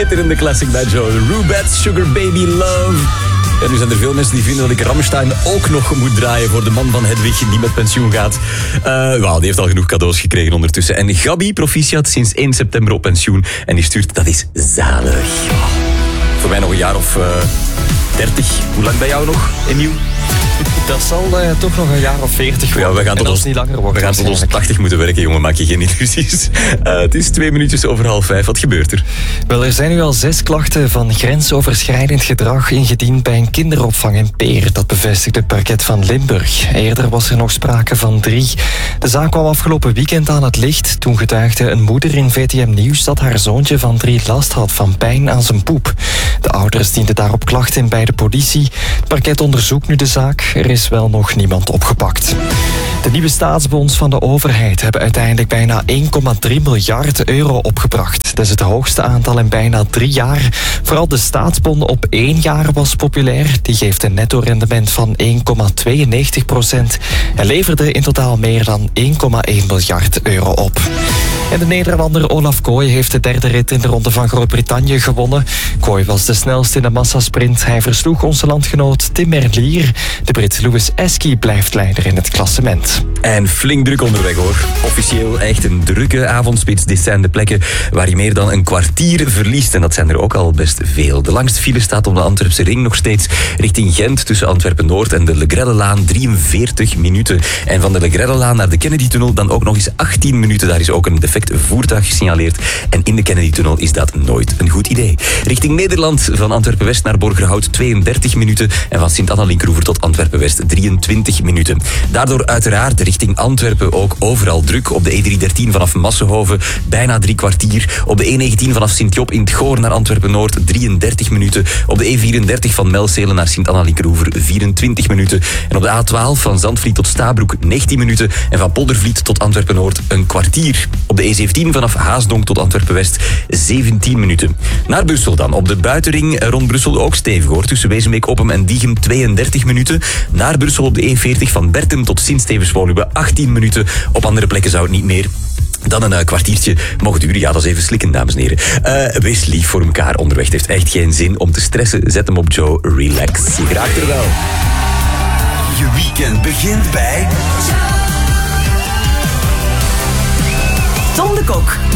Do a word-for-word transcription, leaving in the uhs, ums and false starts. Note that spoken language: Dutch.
Schitterende classic bij Joe. Rubettes, Sugar Baby Love. En nu zijn er veel mensen die vinden dat ik Rammstein ook nog moet draaien voor de man van Hedwig die met pensioen gaat. Uh, well, die heeft al genoeg cadeaus gekregen ondertussen. En Gabi, proficiat, sinds één september op pensioen. En die stuurt, dat is zalig. Oh, voor mij nog een jaar of uh, dertig. Hoe lang bij jou nog, Emiel? Dat zal uh, toch nog een jaar of veertig worden. Ja, we gaan tot en als ons, het niet langer wordt. We gaan tot ons tachtig moeten werken, jongen. Maak je geen illusies. Uh, het is twee minuutjes over half vijf. Wat gebeurt er? Wel, er zijn nu al zes klachten van grensoverschrijdend gedrag ingediend bij een kinderopvang in Peer. Dat bevestigt het parket van Limburg. Eerder was er nog sprake van drie. De zaak kwam afgelopen weekend aan het licht. Toen getuigde een moeder in V T M Nieuws dat haar zoontje van drie last had van pijn aan zijn poep. De ouders dienden daarop klachten in bij de politie. Het parket onderzoekt nu de zaak. Er is wel nog niemand opgepakt. De nieuwe staatsbonds van de overheid hebben uiteindelijk bijna één komma drie miljard euro opgebracht. Dat is het hoogste aantal in bijna drie jaar. Vooral de staatsbon op één jaar was populair. Die geeft een netto-rendement van één komma tweeënnegentig procent en leverde in totaal meer dan één komma één miljard euro op. En de Nederlander Olaf Kooi heeft de derde rit in de Ronde van Groot-Brittannië gewonnen. Kooi was de snelste in de massasprint. Hij versloeg onze landgenoot Tim Merlier. De Brit Lewis Esky blijft leider in het klassement. En flink druk onderweg, hoor. Officieel echt een drukke avondspits. Dit zijn de plekken waar je meer dan een kwartier verliest. En dat zijn er ook al best veel. De langste file staat op de Antwerpse ring nog steeds richting Gent tussen Antwerpen-Noord en de Le Grellelaan drieënveertig minuten. En van de Le Grellelaan naar de Kennedy-tunnel dan ook nog eens achttien minuten. Daar is ook een defect voertuig gesignaleerd. En in de Kennedy-tunnel is dat nooit een goed idee. Richting Nederland van Antwerpen-West naar Borgerhout tweeëndertig minuten. En van Sint-Anna-Linkroever tot Antwerpen-West drieëntwintig minuten. Daardoor uiteraard richting Antwerpen ook overal druk. Op de E driehonderddertien vanaf Massenhoven bijna drie kwartier. Op de E negentien vanaf Sint-Job in het Goor naar Antwerpen-Noord drieëndertig minuten. Op de E vierendertig van Melcelen naar Sint-Anna-Linkroever vierentwintig minuten. En op de A twaalf van Zandvliet tot Stabroek negentien minuten. En van Poldervliet tot Antwerpen-Noord een kwartier. Op de E zeventien vanaf Haasdonk tot Antwerpen-West zeventien minuten. Naar Brussel dan. Op de buitenring rond Brussel ook stevig, hoor. Tussen Wezenbeek, Oppem en Diegem tweeëndertig minuten. Naar Brussel op de E veertig van Bertem tot Sint-Stevens-Woluwe achttien minuten. Op andere plekken zou het niet meer dan een uh, kwartiertje mogen duren. Ja, dat is even slikken, dames en heren. Uh, wees lief voor elkaar onderweg. Het heeft echt geen zin om te stressen. Zet hem op Joe. Relax. Je raakt er wel. Je weekend begint bij... Tom de Kok.